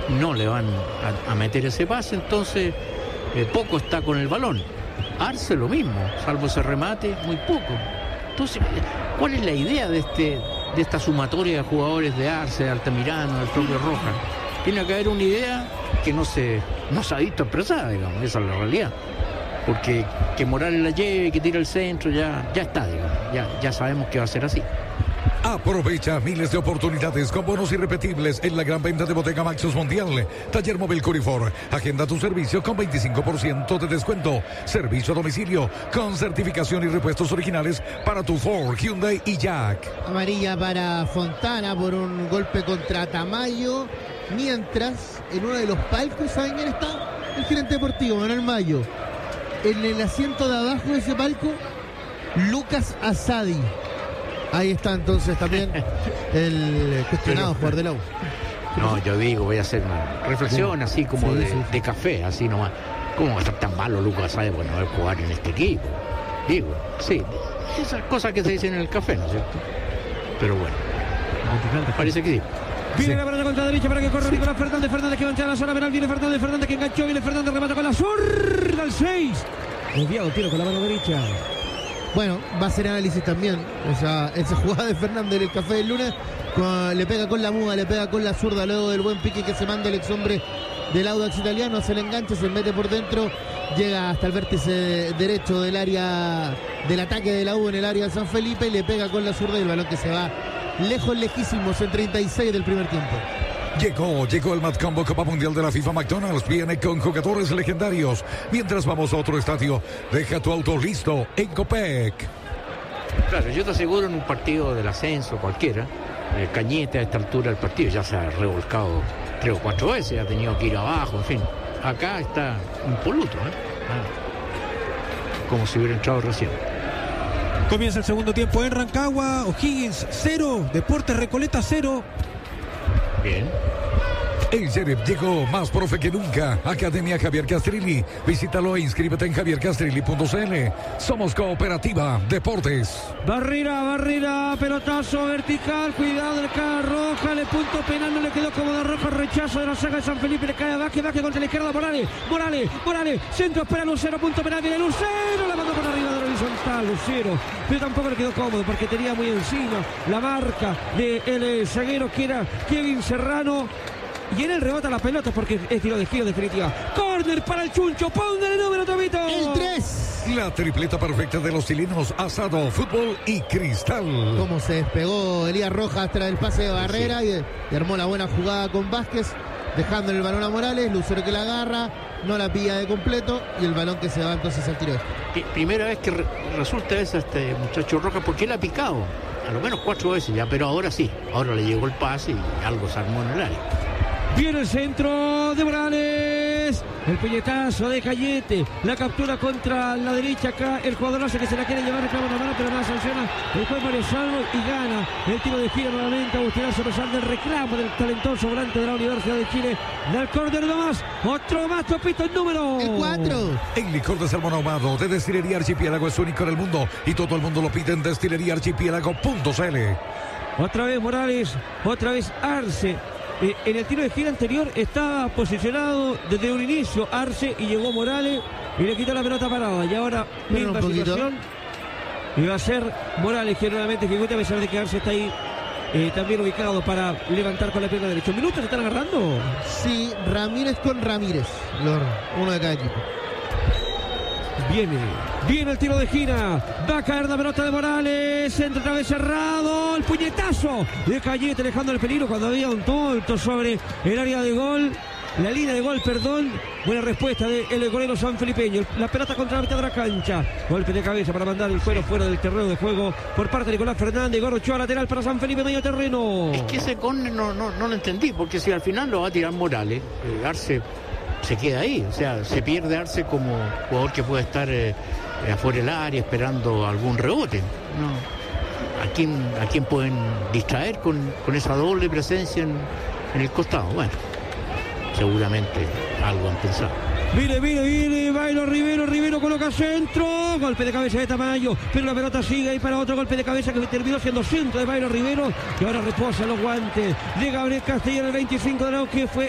no le van a meter ese pase, entonces poco está con el balón. Arce lo mismo, salvo ese remate, muy poco. Entonces, ¿cuál es la idea de esta sumatoria de jugadores de Arce, de Altamirano, del propio Rojas? Tiene que haber una idea que no se ha visto expresada, digamos, esa es la realidad. Porque que Morales la lleve, que tire el centro, ya está, digamos, ya sabemos que va a ser así. Aprovecha miles de oportunidades con bonos irrepetibles en la gran venta de Bodega Maxus Mundial. Taller Móvil Corifor. Agenda tu servicio con 25% de descuento. Servicio a domicilio con certificación y repuestos originales para tu Ford, Hyundai y Jack. Amarilla para Fontana por un golpe contra Tamayo. Mientras, en uno de los palcos, ¿saben quién está? El gerente deportivo, Manuel Mayo. En el asiento de abajo de ese palco, Lucas Asadi. Ahí está entonces también el cuestionado jugador de la U. No, yo digo, voy a hacer una reflexión así como de café, así nomás. ¿Cómo va a estar tan malo Lucas Asadi por no haber jugar en este equipo? Digo, sí, esas cosas que se dicen en el café, ¿no es cierto? Pero bueno, parece que sí. Viene la pelota contra la derecha para que corra Nicolás Fernández. Fernández que va a entrar a la zona penal. Viene Fernández que enganchó. Viene Fernández, remata con la zurda al 6. Desviado, tiro con la mano derecha. Bueno, va a ser análisis también. Esa jugada de Fernández en el café del lunes. Le pega con la muda, le pega con la zurda. Luego del buen pique que se manda el ex hombre del Audax italiano. Hace el enganche, se mete por dentro. Llega hasta el vértice derecho del área del ataque de la U en el área de San Felipe. Le pega con la zurda y el balón que se va lejos, lejísimos, en 36 del primer tiempo. Llegó el Match Combo Copa Mundial de la FIFA. McDonald's viene con jugadores legendarios. Mientras vamos a otro estadio, deja tu auto listo en Copec. Claro, yo te aseguro en un partido del ascenso cualquiera, Cañete a esta altura del partido ya se ha revolcado 3 o 4 veces, ha tenido que ir abajo, en fin. Acá está impoluto, como si hubiera entrado recién. Comienza el segundo tiempo en Rancagua. O'Higgins 0, Deportes Recoleta 0. Bien. El Sheriff llegó más profe que nunca. Academia Javier Castrilli. Visítalo e inscríbete en javiercastrilli.cl. Somos Cooperativa Deportes. Barrera, pelotazo vertical. Cuidado del cara Roja. Le punto penal, no le quedó cómodo Roja. Rechazo de la saga de San Felipe. Le cae a Vázquez contra la izquierda. Morales. Centro espera Lucero. Punto penal. Viene Lucero. La mandó por arriba de la horizontal. Lucero. Pero tampoco le quedó cómodo porque tenía muy encima la marca del zaguero que era Kevin Serrano. Y en el rebota la pelota porque es tiro de giro definitiva. Córner para el Chuncho. Póngale el número, Tomito. El 3. La tripleta perfecta de los chilenos. Asado, fútbol y cristal. Cómo se despegó Elías Rojas tras el pase de Barrera y armó la buena jugada con Vázquez, dejando el balón a Morales. Lucero que la agarra, no la pilla de completo y el balón que se va entonces al tiro. Primera vez que resulta esa este muchacho Rojas, porque él ha picado a lo menos 4 veces ya, pero ahora sí, ahora le llegó el pase y algo se armó en el área. Viene el centro de Morales. El puñetazo de Cañete. La captura contra la derecha acá. El jugador hace que se la quiere llevar. Reclama la mano, pero no sanciona el juez Mario Salvo y gana el tiro de giro nuevamente. Agustinazo Rosal del reclamo del talentoso volante de la Universidad de Chile. Del córner nomás. Otro más, Topito, el número. El 4. El licor de salmón ahumado de Destilería Archipiélago es único en el mundo y todo el mundo lo pide en destileriaarchipiélago.cl. Otra vez Morales. Otra vez Arce. En el tiro de gira anterior estaba posicionado desde un inicio Arce y llegó Morales y le quitó la pelota parada. Y ahora misma situación. Y va a ser Morales que nuevamente ejecuta, a pesar de que Arce está ahí también ubicado para levantar con la pierna derecha. ¿Minutos se están agarrando? Sí, Ramírez con Ramírez. Uno de cada equipo. Viene el tiro de gira. Va a caer la pelota de Morales. Centro otra vez cerrado. El puñetazo de Cañete dejando el peligro cuando había un tonto sobre el área de gol. La línea de gol, perdón. Buena respuesta del golero sanfelipeño. La pelota contra la mitad de la cancha. Golpe de cabeza para mandar el cuero fuera del terreno de juego por parte de Nicolás Fernández. Gorrochoa lateral para San Felipe, medio terreno. Es que ese córner no lo entendí, porque si al final lo va a tirar Morales, Arce se queda ahí, o sea, se pierde Arce como jugador que puede estar afuera del área esperando algún rebote. No. ¿A quién pueden distraer con esa doble presencia en el costado? Bueno, seguramente algo han pensado. Viene, Bailo Rivero coloca centro, golpe de cabeza de Tamayo, pero la pelota sigue ahí para otro golpe de cabeza que terminó siendo centro de Bailo Rivero, y ahora reposa los guantes de Gabriel Castellano, el 25 de la que fue